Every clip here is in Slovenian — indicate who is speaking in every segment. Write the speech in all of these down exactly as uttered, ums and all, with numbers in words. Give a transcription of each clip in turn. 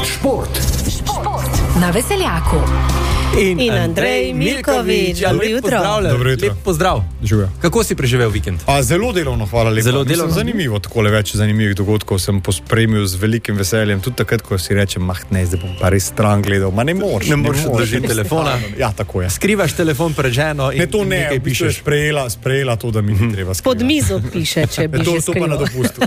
Speaker 1: Šport.
Speaker 2: Šport na Veseljaku.
Speaker 3: In, in Andrej Milković.
Speaker 4: Dobro jutro. Dobro jutro.
Speaker 3: Lep pozdrav.
Speaker 4: Živijo.
Speaker 3: Kako si preživel vikend?
Speaker 4: A, zelo delovno, hvala lepa.
Speaker 3: Zelo delovno.
Speaker 4: Mislim, zanimivo, takole več zanimivih dogodkov sem pospremil z velikim veseljem. Tudi takrat, ko si rečem, mah ne, zdaj bom pa res stran gledal. Ma ne moreš.
Speaker 3: Ne moreš odložiti telefona.
Speaker 4: Ja, tako je.
Speaker 3: Skrivaš telefon pred ženo in
Speaker 4: ne, to ne,
Speaker 3: nekaj pišeš.
Speaker 4: Sprejela, sprejela to, da mi ni treba skrivati.
Speaker 2: Pod mizo piše, če bi
Speaker 4: to,
Speaker 2: že
Speaker 4: to pa na dopustu.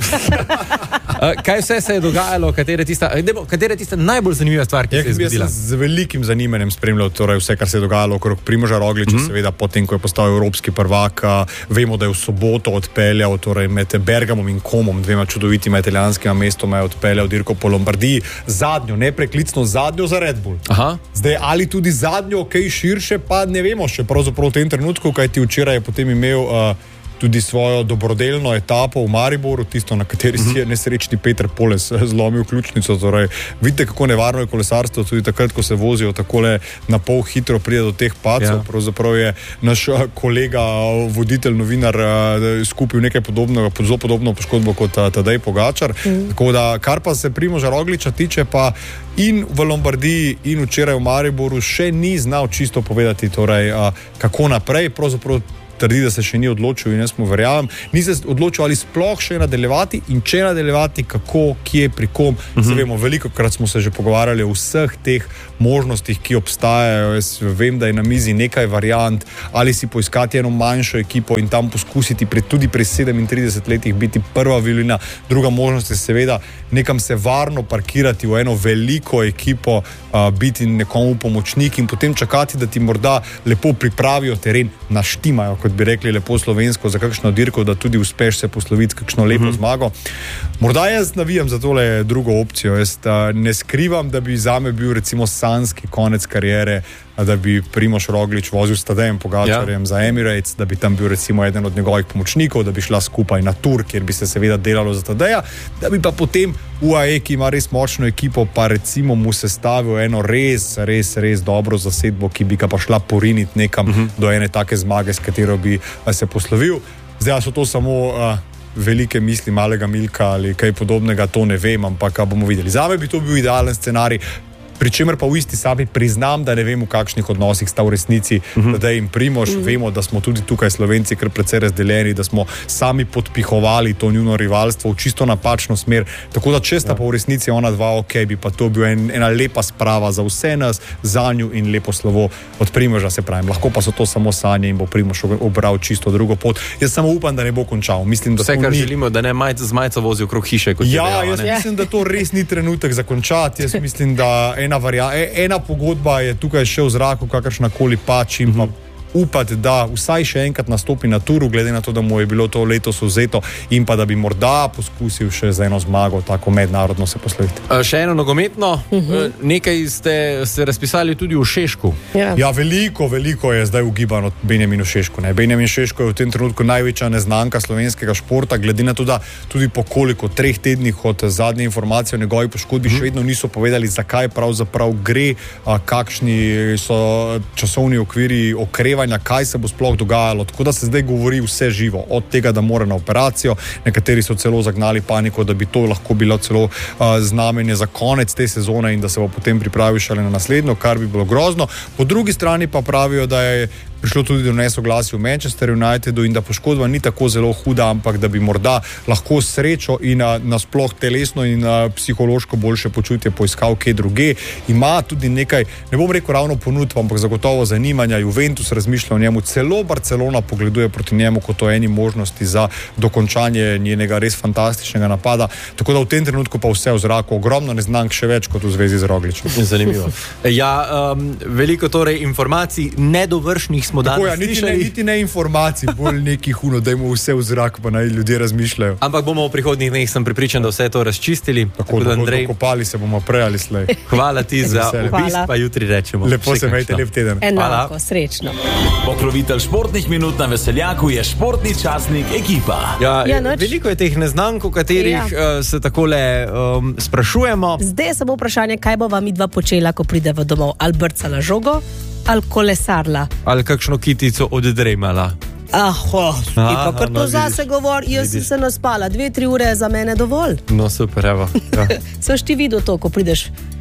Speaker 3: Kaj vse se je dogajalo, katera tista, katera tista najbolj zanimiva stvar, ki
Speaker 4: ja,
Speaker 3: se je zgodila?
Speaker 4: Jaz sem z velikim zanimanjem spremljal torej vse, kar se je dogajalo okrog Primoža Rogliča, mm-hmm. seveda potem, ko je postal evropski prvak. Vemo, da je v soboto odpeljal torej med Bergamom in Komom, dvema čudovitima italijanskima mestoma, je odpeljal dirko po Lombardiji, zadnjo, nepreklicno zadnjo za Red Bull.
Speaker 3: Aha.
Speaker 4: Zdaj, ali tudi zadnjo, kaj širše, pa ne vemo še pravzaprav v tem trenutku, kaj ti včeraj je potem imel uh, tudi svojo dobrodelno etapo v Mariboru, tisto, na kateri si je nesrečni Peter Poles zlomil ključnico. Torej, vidite, kako nevarno je kolesarstvo, tudi takrat, ko se vozijo takole na pol hitro, pride do teh padcev. Ja. Pravzaprav je naš kolega, voditelj, novinar skupil nekaj podobnega, zelo podobno poškodbo kot Tadej Pogačar. Mm. Tako da, kar pa se Primoža Rogliča tiče, pa in v Lombardiji in včeraj v Mariboru še ni znal čisto povedati, torej, kako naprej, pravzaprav trdi, da se še ni odločil in jaz mu verjamem. Ni se odločil, ali sploh še nadaljevati in če nadaljevati, kako, kje, pri kom. Uh-huh. Se vemo, veliko krat smo se že pogovarjali o vseh teh možnostih, ki obstajajo. Jaz vem, da je na mizi nekaj variant, ali si poiskati eno manjšo ekipo in tam poskusiti pri, tudi pri sedemintridesetih letih biti prva violina. Druga možnost je seveda nekam se varno parkirati v eno veliko ekipo, uh, biti nekomu pomočnik in potem čakati, da ti morda lepo pripravijo teren, naštimajo, kot bi rekli lepo slovensko, za kakšno dirko, da tudi uspeš se posloviti kakšno lepo uh-huh. zmago. Morda jaz navijam za tole drugo opcijo. Jaz uh, ne skrivam, da bi zame bil recimo sanjski konec kariere, da bi Primož Roglič vozil s Tadejem Pogačarjem ja. za Emirates, da bi tam bil recimo eden od njegovih pomočnikov, da bi šla skupaj na tur, kjer bi se seveda delalo za Tadeja, da bi pa potem U A E, ki ima res močno ekipo, pa recimo mu sestavil eno res, res, res dobro zasedbo, ki bi ga pa šla poriniti nekam uh-huh. do ene take zmage, s katero bi se poslovil. Zdaj so to samo uh, velike misli malega Milka ali kaj podobnega, to ne vem, ampak bomo videli. Zame bi to bil idealen scenarij, pri čemer pa v isti sabi priznam, da ne vem, v kakšnih odnosih sta v resnici uh-huh. Tadej in Primož. Uh-huh. Vemo, da smo tudi tukaj Slovenci kar precej razdeljeni, da smo sami podpihovali to njuno rivalstvo v čisto napačno smer. Tako da, če sta ja. pa v resnici ona dva, ok, bi pa to bil en, ena lepa sprava za vse nas, za nju in lepo slovo od Primoža, se pravim. Lahko pa so to samo sanje in bo Primož obral čisto drugo pot. Jaz samo upam, da ne bo končal. Mislim, da
Speaker 3: vse, kar
Speaker 4: ni...
Speaker 3: želimo, da ne majc, z majco vozi okrog hiše. Kot
Speaker 4: ja,
Speaker 3: dejal,
Speaker 4: jaz mislim, da to res ni trenutek za končati. Jaz mislim, da ena varianta, ena pogodba je tukaj še v zraku, kakršna koli pač in pa upati, da vsaj še enkrat nastopi na turu, glede na to, da mu je bilo to letos vzeto in pa da bi morda poskusil še za eno zmago tako mednarodno se posloviti.
Speaker 3: Še eno nogometno, uh-huh. nekaj ste, ste razpisali tudi v Šešku.
Speaker 4: Ja. ja, veliko, veliko je zdaj ugibano Benjaminu Šešku. Ne? Benjamin Šeško je v tem trenutku največja neznanka slovenskega športa, glede na to, da tudi po koliko treh tednih od zadnje informacije o njegovi poškodbi uh-huh. še vedno niso povedali, zakaj pravzaprav gre, a, kakšni so časovni okviri okrevanja, kaj se bo sploh dogajalo, tako da se zdaj govori vse živo, od tega, da mora na operacijo, nekateri so celo zagnali paniko, da bi to lahko bilo celo uh, znamenje za konec te sezone in da se bo potem pripravil šele na naslednjo, kar bi bilo grozno. Po drugi strani pa pravijo, da je prišlo tudi do nesoglasja v Manchester Unitedu in da poškodba ni tako zelo huda, ampak da bi morda lahko srečo in uh, nasploh telesno in uh, psihološko boljše počutje poiskal kje druge. Ima tudi nekaj, ne bom rekel ravno ponudb, ampak zagotovo zanimanja. Juventus razmišlja o njemu, celo Barcelona pogleduje proti njemu kot o eni možnosti za dokončanje njenega res fantastičnega napada. Tako da v tem trenutku pa vse v zraku, ogromno neznank, še več kot v zvezi z Rogličem.
Speaker 3: Zanimivo. Ja, um, veliko torej informacij nedovršnih smo danes
Speaker 4: ja, niti, ne, niti ne informacij, bolj nekih huno, da imamo vse v zrak, pa naj ljudje razmišljajo.
Speaker 3: Ampak bomo v prihodnjih dneh, sem pripričan, da vse to razčistili.
Speaker 4: Tako, da Andrej, dokopali se bomo prej ali slej.
Speaker 3: Hvala ti za obisk, pa jutri rečemo.
Speaker 4: Lepo se imejte, lep teden.
Speaker 2: Enako, srečno.
Speaker 1: Pokrovitelj športnih minut na Veseljaku je športni časnik Ekipa.
Speaker 3: Ja, ja, veliko je teh neznank, o katerih ja. uh, se takole um, sprašujemo.
Speaker 2: Zdaj je samo vprašanje, kaj bo vam midva počela, ko pride v domov. Ali brcala žogo, ali kolesarla.
Speaker 3: Ali kakšno kitico oddremala.
Speaker 2: Ah, oh, pa kar to no, zase govor, jaz vidiš. Sem se naspala, dve, tri ure je za mene dovolj.
Speaker 3: No super, evo. Ja.
Speaker 2: Soš ti videl to, ko prideš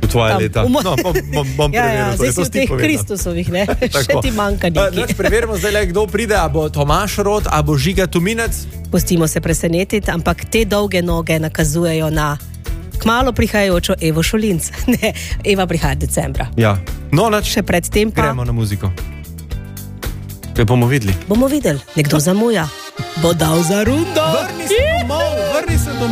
Speaker 3: V tvoje
Speaker 2: Tam,
Speaker 3: leta.
Speaker 2: v moj-
Speaker 3: No, bom, bom, bom
Speaker 2: Ja, ja,
Speaker 3: preveril.
Speaker 2: zdaj
Speaker 3: torej,
Speaker 2: si
Speaker 3: to
Speaker 2: v
Speaker 3: ti
Speaker 2: teh
Speaker 3: povedal.
Speaker 2: Kristusovih, ne? Še
Speaker 3: Tako.
Speaker 2: ti manjka
Speaker 3: Uh,
Speaker 2: nekaj.
Speaker 3: Noč preverimo zdaj, le, kdo pride, a bo Tomaš Rot, a bo Žiga Tuminec.
Speaker 2: Pustimo se presenetiti, ampak te dolge noge nakazujejo na kmalo prihajajočo Evo Šolinc. Ne, Eva prihaja decembra.
Speaker 3: Ja. No, noč
Speaker 2: Še predtem pa
Speaker 3: gremo na muziko. Kaj bomo videli?
Speaker 2: bomo videli, nekdo zamuja. Bo dal za rundo.
Speaker 3: Vrni se domov, vrni se domov.